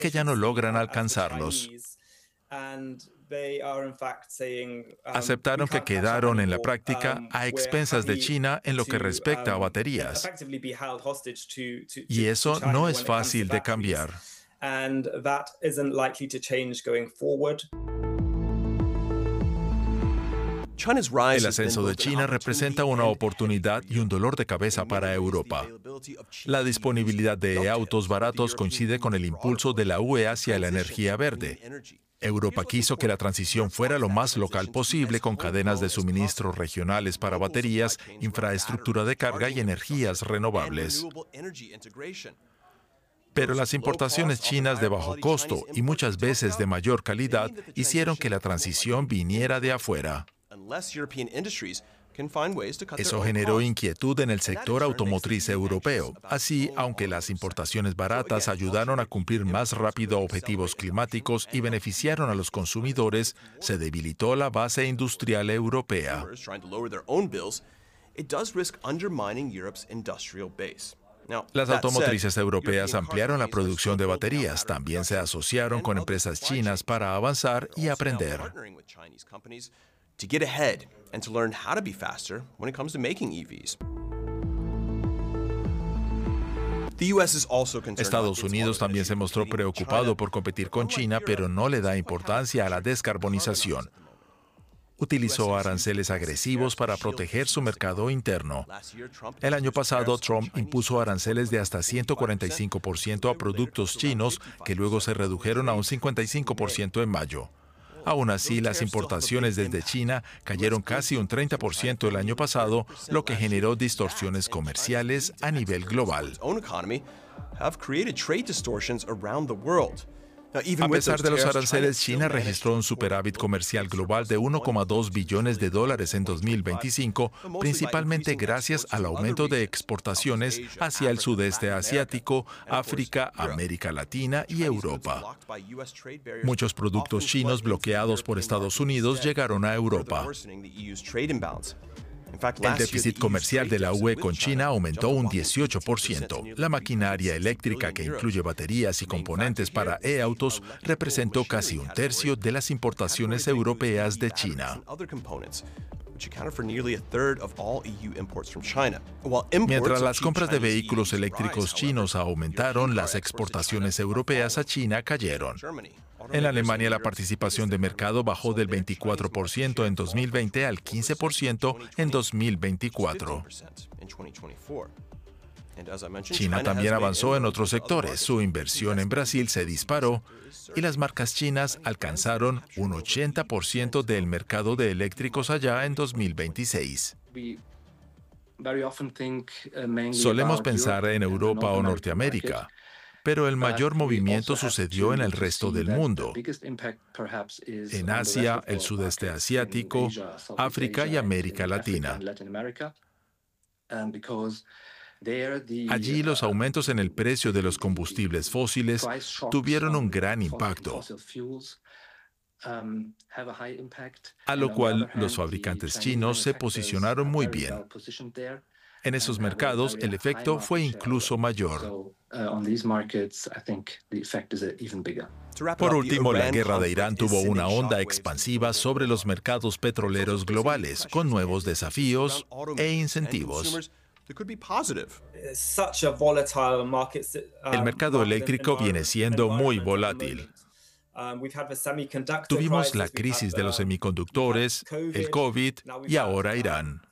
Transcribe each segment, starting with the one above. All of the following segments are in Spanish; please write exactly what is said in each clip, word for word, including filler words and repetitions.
que ya no logran alcanzarlos. Aceptaron que quedaron en la práctica a expensas de China en lo que respecta a baterías. Y eso no es fácil de cambiar. El ascenso de China representa una oportunidad y un dolor de cabeza para Europa. La disponibilidad de autos baratos coincide con el impulso de la U E hacia la energía verde. Europa quiso que la transición fuera lo más local posible, con cadenas de suministro regionales para baterías, infraestructura de carga y energías renovables. Pero las importaciones chinas de bajo costo y muchas veces de mayor calidad hicieron que la transición viniera de afuera. Eso generó inquietud en el sector automotriz europeo. Así, aunque las importaciones baratas ayudaron a cumplir más rápido objetivos climáticos y beneficiaron a los consumidores, se debilitó la base industrial europea. Las automotrices europeas ampliaron la producción de baterías. También se asociaron con empresas chinas para avanzar y aprender. to get ahead and to learn how to be faster when it comes to making E Vs. Estados Unidos también se mostró preocupado por competir con China, pero no le da importancia a la descarbonización. Utilizó aranceles agresivos para proteger su mercado interno. El año pasado, Trump impuso aranceles de hasta ciento cuarenta y cinco por ciento a productos chinos, que luego se redujeron a un cincuenta y cinco por ciento en mayo. Aún así, las importaciones desde China cayeron casi un treinta por ciento el año pasado, lo que generó distorsiones comerciales a nivel global. A pesar de los aranceles, China registró un superávit comercial global de uno coma dos billones de dólares en dos mil veinticinco, principalmente gracias al aumento de exportaciones hacia el sudeste asiático, África, América Latina y Europa. Muchos productos chinos bloqueados por Estados Unidos llegaron a Europa. El déficit comercial de la U E con China aumentó un dieciocho por ciento. La maquinaria eléctrica, que incluye baterías y componentes para e-autos, representó casi un tercio de las importaciones europeas de China. Mientras las compras de vehículos eléctricos chinos aumentaron, las exportaciones europeas a China cayeron. En Alemania, la participación de mercado bajó del veinticuatro por ciento en dos mil veinte al quince por ciento en dos mil veinticuatro. China también avanzó en otros sectores. Su inversión en Brasil se disparó y las marcas chinas alcanzaron un ochenta por ciento del mercado de eléctricos allá en dos mil veintiséis. Solemos pensar en Europa o Norteamérica, pero el mayor movimiento sucedió en el resto del mundo, en Asia, el sudeste asiático, África y América Latina. Allí los aumentos en el precio de los combustibles fósiles tuvieron un gran impacto, a lo cual los fabricantes chinos se posicionaron muy bien. En esos mercados, el efecto fue incluso mayor. Por último, la guerra de Irán tuvo una onda expansiva sobre los mercados petroleros globales, con nuevos desafíos e incentivos. El mercado eléctrico viene siendo muy volátil. Tuvimos la crisis de los semiconductores, el COVID y ahora Irán.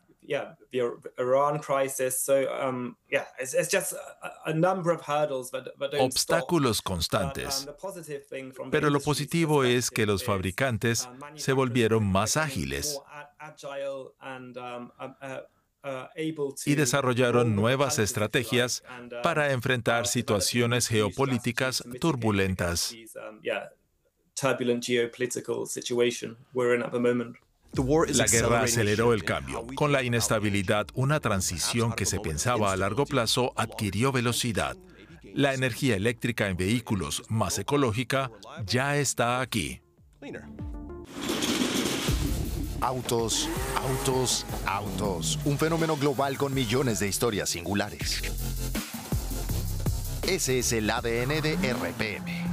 Obstáculos constantes. Pero lo positivo es que los fabricantes se volvieron más ágiles y desarrollaron nuevas estrategias para enfrentar situaciones geopolíticas turbulentas. La guerra aceleró el cambio. Con la inestabilidad, una transición que se pensaba a largo plazo adquirió velocidad. La energía eléctrica en vehículos más ecológica ya está aquí. Autos, autos, autos. Un fenómeno global con millones de historias singulares. Ese es el A D N de R P M.